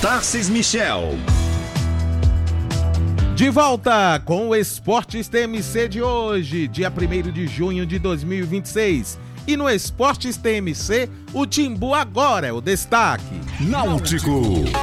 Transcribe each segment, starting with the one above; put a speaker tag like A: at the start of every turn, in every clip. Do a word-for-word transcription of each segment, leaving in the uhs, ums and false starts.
A: Tarcis Michel.
B: De volta com o Esportes T M C de hoje, dia primeiro de junho de dois mil e vinte e seis. E no Esportes T M C, o Timbu agora é o destaque.
A: Náutico.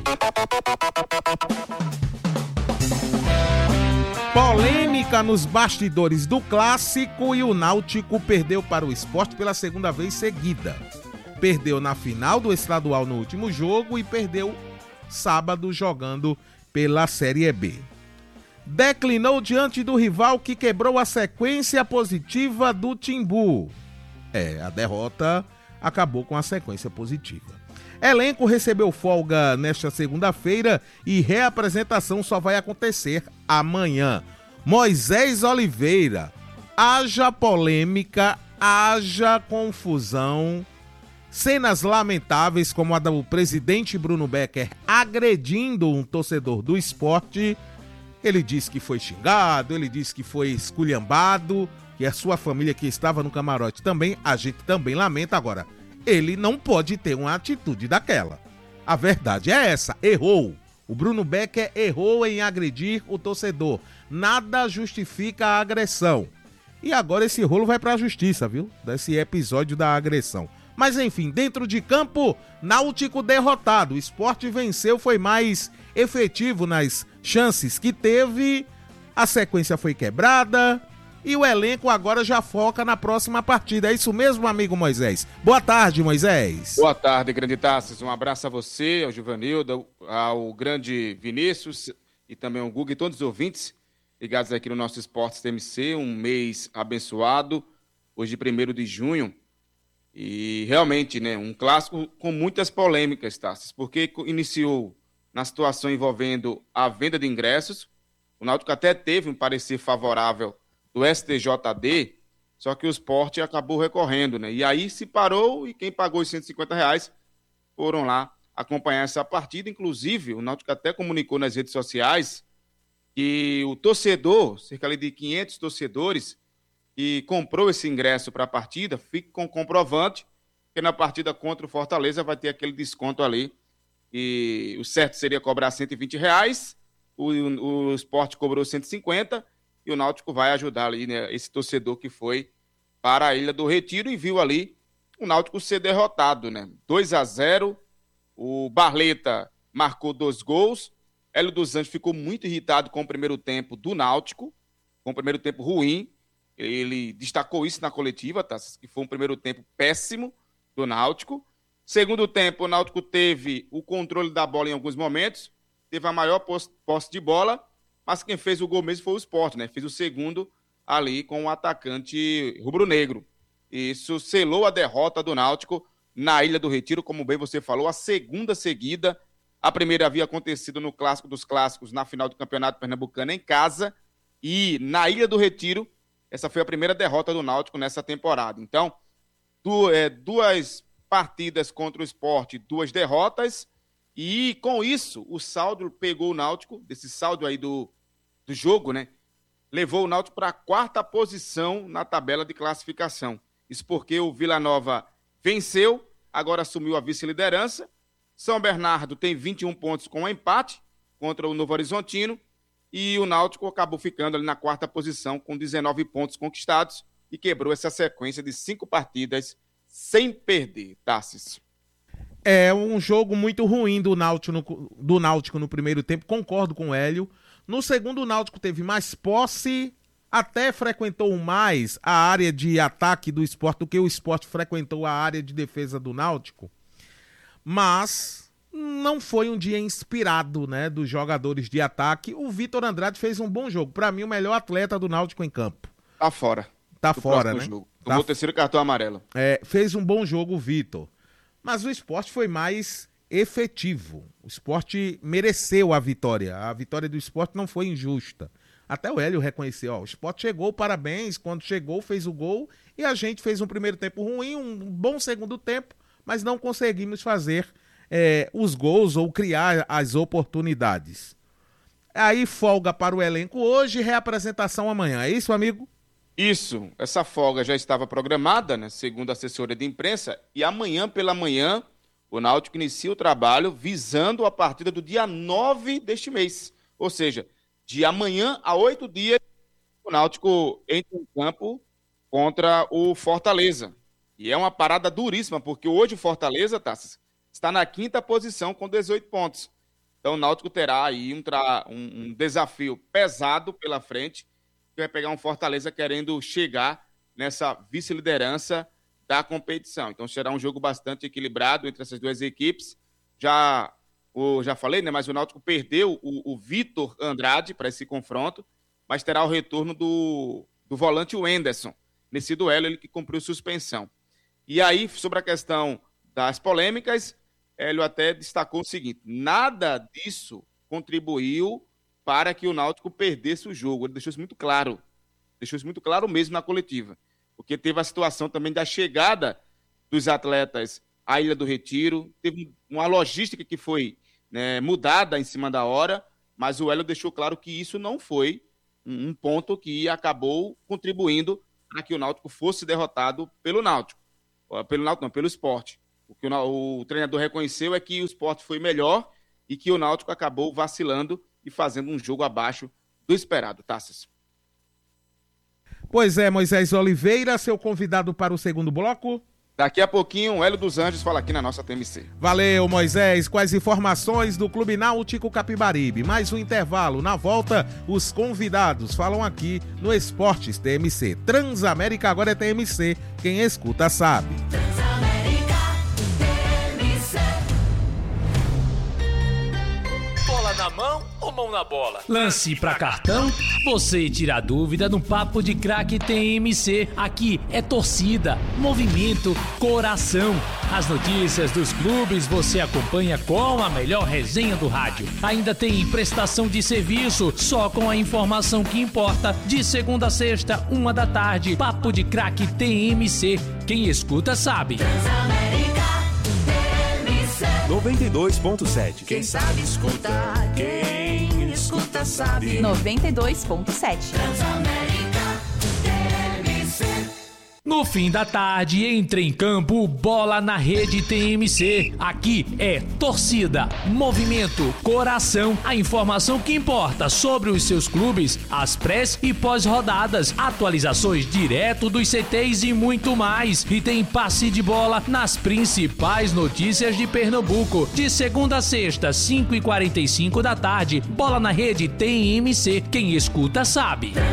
B: Polêmica nos bastidores do Clássico e o Náutico perdeu para o Sport pela segunda vez seguida. Perdeu na final do estadual no último jogo e perdeu sábado jogando pela Série B. Declinou diante do rival que quebrou a sequência positiva do Timbu. É, a derrota acabou com a sequência positiva. Elenco recebeu folga nesta segunda-feira e reapresentação só vai acontecer amanhã. Moisés Oliveira, haja polêmica, haja confusão, cenas lamentáveis como a do presidente Bruno Becker agredindo um torcedor do Sport. Ele disse que foi xingado, ele disse que foi esculhambado, que a sua família que estava no camarote também, a gente também lamenta. Agora, ele não pode ter uma atitude daquela. A verdade é essa, errou. O Bruno Becker errou em agredir o torcedor. Nada justifica a agressão. E agora esse rolo vai para a justiça, viu? Desse episódio da agressão. Mas enfim, dentro de campo, Náutico derrotado. O Sport venceu, foi mais efetivo nas chances que teve. A sequência foi quebrada. E o elenco agora já foca na próxima partida. É isso mesmo, amigo Moisés? Boa tarde, Moisés.
C: Boa tarde, grande Tarcis. Um abraço a você, ao Givanildo, ao grande Vinícius e também ao Guga e todos os ouvintes ligados aqui no nosso Esportes T M C. Um mês abençoado, hoje primeiro de junho. E realmente, né, um clássico com muitas polêmicas, Tarcis, porque iniciou na situação envolvendo a venda de ingressos. O Náutico até teve um parecer favorável do S T J D, só que o Sport acabou recorrendo, né? E aí se parou e quem pagou os cento e cinquenta reais foram lá acompanhar essa partida. Inclusive, o Náutico até comunicou nas redes sociais que o torcedor, cerca ali de quinhentos torcedores, que comprou esse ingresso para a partida, fique com comprovante, que na partida contra o Fortaleza vai ter aquele desconto ali. E o certo seria cobrar cento e vinte reais, o, o Sport cobrou cento e cinquenta, e o Náutico vai ajudar ali, né, esse torcedor que foi para a Ilha do Retiro e viu ali o Náutico ser derrotado, né? dois a zero, o Barleta marcou dois gols, Hélio dos Anjos ficou muito irritado com o primeiro tempo do Náutico, com o primeiro tempo ruim, ele destacou isso na coletiva, tá? Que foi um primeiro tempo péssimo do Náutico. Segundo tempo, o Náutico teve o controle da bola em alguns momentos, teve a maior posse de bola, mas quem fez o gol mesmo foi o Sport, né? Fez o segundo ali com o atacante rubro-negro. Isso selou a derrota do Náutico na Ilha do Retiro, como bem você falou, a segunda seguida. A primeira havia acontecido no Clássico dos Clássicos, na final do Campeonato Pernambucano em casa. E na Ilha do Retiro, essa foi a primeira derrota do Náutico nessa temporada. Então, duas partidas contra o Sport, duas derrotas. E com isso, o saldo pegou o Náutico, desse saldo aí do, do jogo, né? Levou o Náutico para a quarta posição na tabela de classificação. Isso porque o Vila Nova venceu, agora assumiu a vice-liderança. São Bernardo tem vinte e um pontos com um empate contra o Novo Horizontino. E o Náutico acabou ficando ali na quarta posição com dezenove pontos conquistados e quebrou essa sequência de cinco partidas sem perder, Tarcis.
B: É um jogo muito ruim do Náutico, no, do Náutico no primeiro tempo, concordo com o Hélio. No segundo, o Náutico teve mais posse, até frequentou mais a área de ataque do Sport do que o Sport frequentou a área de defesa do Náutico. Mas não foi um dia inspirado, né, dos jogadores de ataque. O Vitor Andrade fez um bom jogo. Para mim, o melhor atleta do Náutico em campo.
C: Tá fora.
B: Tá fora, né?
C: Jogo.
B: Tá
C: Tomou o terceiro cartão amarelo.
B: É, fez um bom jogo o Vitor. Mas o Sport foi mais efetivo. O Sport mereceu a vitória. A vitória do Sport não foi injusta. Até o Hélio reconheceu, ó, o Sport chegou, parabéns, quando chegou fez o gol e a gente fez um primeiro tempo ruim, um bom segundo tempo, mas não conseguimos fazer é, os gols ou criar as oportunidades. Aí folga para o elenco hoje, reapresentação amanhã. É isso, amigo?
C: Isso, essa folga já estava programada, né, segundo a assessoria de imprensa, e amanhã pela manhã O Náutico inicia o trabalho visando a partida do dia nove deste mês. Ou seja, de amanhã a oito dias, o Náutico entra em campo contra o Fortaleza. E é uma parada duríssima, porque hoje o Fortaleza, Tassis, está na quinta posição com dezoito pontos. Então o Náutico terá aí um, tra... um desafio pesado pela frente, que vai pegar um Fortaleza querendo chegar nessa vice-liderança da competição. Então será um jogo bastante equilibrado entre essas duas equipes. Já, o, já falei, né? Mas o Náutico perdeu o, o Vitor Andrade para esse confronto, mas terá o retorno do, do volante Wenderson. Nesse duelo, ele que cumpriu suspensão. E aí, sobre a questão das polêmicas, Hélio até destacou o seguinte: nada disso contribuiu para que o Náutico perdesse o jogo. Ele deixou isso muito claro. Deixou isso muito claro mesmo na coletiva. Porque teve a situação também da chegada dos atletas à Ilha do Retiro, teve uma logística que foi, né, mudada em cima da hora, mas o Hélio deixou claro que isso não foi um ponto que acabou contribuindo para que o Náutico fosse derrotado pelo Náutico. Pelo Náutico não, pelo Sport. O que o, o treinador reconheceu é que o Sport foi melhor e que o Náutico acabou vacilando e fazendo um jogo abaixo do esperado, Tassis.
B: Pois é, Moisés Oliveira, seu convidado para o segundo bloco.
C: Daqui a pouquinho, o Hélio dos Anjos fala aqui na nossa T M C.
B: Valeu, Moisés, com as informações do Clube Náutico Capibaribe. Mais um intervalo. Na volta, os convidados falam aqui no Esportes T M C. Transamérica agora é T M C. Quem escuta sabe.
D: Transamérica T M C.
E: Bola na mão ou mão na bola? Lance pra cartão? Você tira a dúvida no Papo de Craque T M C. Aqui é torcida, movimento, coração. As notícias dos clubes você acompanha com a melhor resenha do rádio. Ainda tem prestação de serviço, só com a informação que importa. De segunda a sexta, uma da tarde. Papo de Craque T M C. Quem escuta sabe.
D: Transamérica T M C.
A: noventa e dois ponto sete.
D: Quem sabe escutar, quem escuta sabe.
F: noventa e dois ponto sete.
D: Transamérica T M C.
E: No fim da tarde, entra em campo Bola na Rede T M C. Aqui é torcida, movimento, coração. A informação que importa sobre os seus clubes, as pré e pós-rodadas, atualizações direto dos C Ts e muito mais. E tem passe de bola nas principais notícias de Pernambuco. De segunda a sexta, cinco e quarenta e cinco da tarde. Bola na Rede T M C. Quem escuta sabe.